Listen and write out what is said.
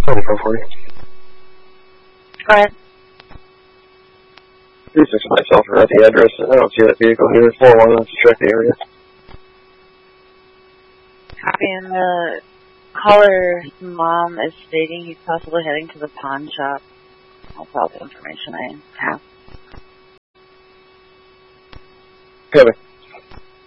Sorry, go for you. Go ahead. 36 myself are at the address, and I don't see that vehicle here. 4-1, let's check the area. Copy, and the caller's mom is stating he's possibly heading to the pawn shop. That's all the information I have. Copy.